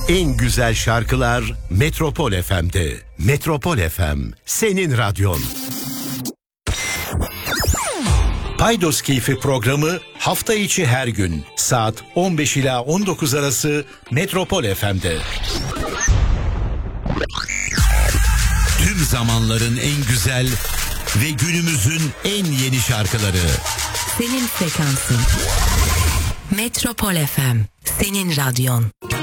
En güzel şarkılar Metropol FM'de. Metropol FM, senin radyon. Paydos Keyfi programı hafta içi her gün saat 15 ila 19 arası Metropol FM'de. Tüm zamanların en güzel ve günümüzün en yeni şarkıları. Senin frekansın. Metropol FM, senin radyon.